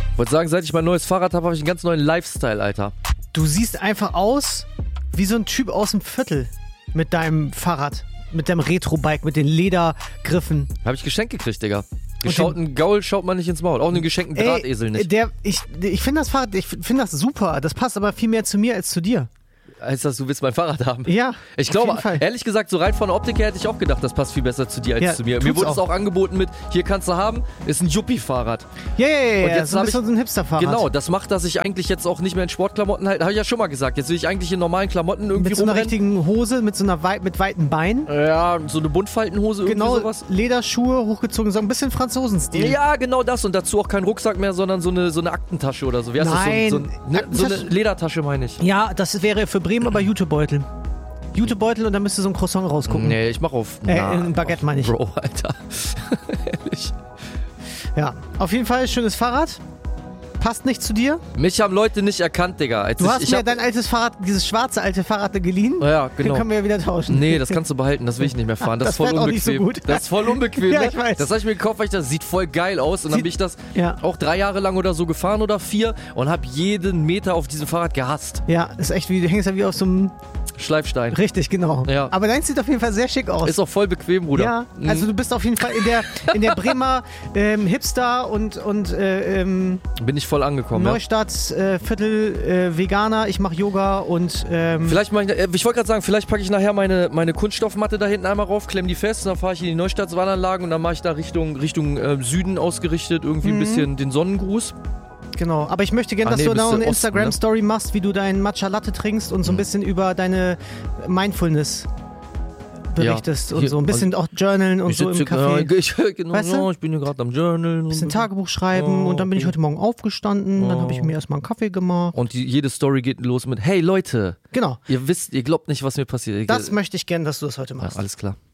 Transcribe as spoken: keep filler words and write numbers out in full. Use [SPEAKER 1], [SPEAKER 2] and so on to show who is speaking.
[SPEAKER 1] Ich wollte sagen, seit ich mein neues Fahrrad habe, habe ich einen ganz neuen Lifestyle, Alter.
[SPEAKER 2] Du siehst einfach aus wie so ein Typ aus dem Viertel mit deinem Fahrrad, mit deinem Retro-Bike, mit den Ledergriffen.
[SPEAKER 1] Habe ich geschenkt gekriegt, Digga. Geschauten Gaul schaut man nicht ins Maul. Auch einen geschenkten
[SPEAKER 2] Ey,
[SPEAKER 1] Drahtesel nicht.
[SPEAKER 2] Der, ich ich finde das Fahrrad, ich finde das super. Das passt aber viel mehr zu mir als zu dir.
[SPEAKER 1] Heißt das, du willst mein Fahrrad haben?
[SPEAKER 2] Ja,
[SPEAKER 1] Ich
[SPEAKER 2] auf
[SPEAKER 1] glaube,
[SPEAKER 2] jeden Fall.
[SPEAKER 1] ehrlich gesagt, so rein von der Optik her hätte ich auch gedacht, das passt viel besser zu dir als
[SPEAKER 2] Ja,
[SPEAKER 1] zu mir.
[SPEAKER 2] tut's
[SPEAKER 1] Mir wurde es
[SPEAKER 2] auch.
[SPEAKER 1] auch angeboten mit, hier kannst du haben, ist ein Yuppie-Fahrrad.
[SPEAKER 2] Ja, ja, ja,
[SPEAKER 1] Und
[SPEAKER 2] ja.
[SPEAKER 1] jetzt
[SPEAKER 2] So ein
[SPEAKER 1] hab
[SPEAKER 2] bisschen
[SPEAKER 1] ich-
[SPEAKER 2] so ein Hipster-Fahrrad.
[SPEAKER 1] Genau, das macht, dass ich eigentlich jetzt auch nicht mehr in Sportklamotten halt, habe ich ja schon mal gesagt, jetzt will ich eigentlich in normalen Klamotten irgendwie
[SPEAKER 2] Mit so einer
[SPEAKER 1] rumrennen.
[SPEAKER 2] richtigen Hose, mit so einer wei mit weiten Beinen.
[SPEAKER 1] Ja, so eine Buntfaltenhose, irgendwie
[SPEAKER 2] Genau,
[SPEAKER 1] sowas.
[SPEAKER 2] Lederschuhe, hochgezogen, so ein bisschen Franzosenstil.
[SPEAKER 1] Ja, genau das und dazu auch kein Rucksack mehr, sondern so eine, so eine Aktentasche oder so. Wie heißt
[SPEAKER 2] Nein,
[SPEAKER 1] das? So, so, ne, so eine
[SPEAKER 2] Aktentasche-
[SPEAKER 1] Ledertasche meine ich.
[SPEAKER 2] Ja, das wäre für Bremen aber Jutebeutel. Jutebeutel und dann müsste so ein Croissant rausgucken.
[SPEAKER 1] Nee, ich mach auf...
[SPEAKER 2] Äh,
[SPEAKER 1] na,
[SPEAKER 2] ein Baguette meine ich.
[SPEAKER 1] Bro, Alter. Ehrlich.
[SPEAKER 2] Ja, auf jeden Fall schönes Fahrrad. Passt nicht zu dir.
[SPEAKER 1] Mich haben Leute nicht erkannt, Digga. Als
[SPEAKER 2] Du
[SPEAKER 1] ich,
[SPEAKER 2] hast
[SPEAKER 1] ich
[SPEAKER 2] mir
[SPEAKER 1] hab,
[SPEAKER 2] dein altes Fahrrad, dieses schwarze alte Fahrrad geliehen.
[SPEAKER 1] Ja,
[SPEAKER 2] Den
[SPEAKER 1] genau.
[SPEAKER 2] können wir ja wieder tauschen.
[SPEAKER 1] Nee, das kannst du behalten, das will ich nicht mehr fahren. Das,
[SPEAKER 2] Das
[SPEAKER 1] ist voll
[SPEAKER 2] fährt auch
[SPEAKER 1] unbequem.
[SPEAKER 2] nicht so gut.
[SPEAKER 1] Das ist voll unbequem.
[SPEAKER 2] Ja,
[SPEAKER 1] ne?
[SPEAKER 2] ich weiß.
[SPEAKER 1] Das habe ich mir gekauft, weil ich das sieht voll geil aus. Und dann
[SPEAKER 2] Sieht-
[SPEAKER 1] bin ich das
[SPEAKER 2] Ja.
[SPEAKER 1] auch drei Jahre lang oder so gefahren oder vier und habe jeden Meter auf diesem Fahrrad gehasst.
[SPEAKER 2] Ja, ist echt wie, du hängst ja wie auf so einem.
[SPEAKER 1] Schleifstein.
[SPEAKER 2] Richtig, genau.
[SPEAKER 1] Ja.
[SPEAKER 2] Aber deins sieht auf jeden Fall sehr schick aus.
[SPEAKER 1] Ist auch voll bequem, Bruder.
[SPEAKER 2] Ja,
[SPEAKER 1] Mhm.
[SPEAKER 2] also du bist auf jeden Fall in der, in der Bremer ähm, Hipster und, und äh, ähm,
[SPEAKER 1] Bin ich voll angekommen. Ja.
[SPEAKER 2] Neustadt, äh, Viertel, äh, Veganer, ich mache Yoga und ähm,
[SPEAKER 1] Vielleicht mach ich, äh, ich wollte gerade sagen, vielleicht packe ich nachher meine, meine Kunststoffmatte da hinten einmal rauf, klemm die fest, und dann fahre ich in die Neustadtwandanlagen und dann mache ich da Richtung, Richtung äh, Süden ausgerichtet, irgendwie ein bisschen den Sonnengruß.
[SPEAKER 2] genau. Aber ich möchte gerne,
[SPEAKER 1] Ah,
[SPEAKER 2] dass
[SPEAKER 1] nee,
[SPEAKER 2] du
[SPEAKER 1] bist
[SPEAKER 2] noch
[SPEAKER 1] du
[SPEAKER 2] eine
[SPEAKER 1] Osten,
[SPEAKER 2] Instagram-Story machst, wie du deinen Matcha Latte trinkst und so ein bisschen über deine Mindfulness berichtest
[SPEAKER 1] Ja,
[SPEAKER 2] und
[SPEAKER 1] hier-
[SPEAKER 2] so ein bisschen auch journalen und
[SPEAKER 1] Ich
[SPEAKER 2] so im
[SPEAKER 1] sitze-
[SPEAKER 2] Café.
[SPEAKER 1] Ja, ich, genau,
[SPEAKER 2] Weißt du?
[SPEAKER 1] ja, ich bin hier gerade am Journal.
[SPEAKER 2] Ein bisschen Tagebuch schreiben
[SPEAKER 1] Oh,
[SPEAKER 2] und dann bin ich
[SPEAKER 1] okay.
[SPEAKER 2] heute Morgen aufgestanden, dann
[SPEAKER 1] Oh.
[SPEAKER 2] habe ich mir erstmal einen Kaffee gemacht.
[SPEAKER 1] Und die, jede Story geht los mit, hey Leute,
[SPEAKER 2] Genau.
[SPEAKER 1] ihr wisst, ihr glaubt nicht, was mir passiert.
[SPEAKER 2] Das möchte ich gerne, dass du das heute
[SPEAKER 1] ja,
[SPEAKER 2] machst.
[SPEAKER 1] alles klar.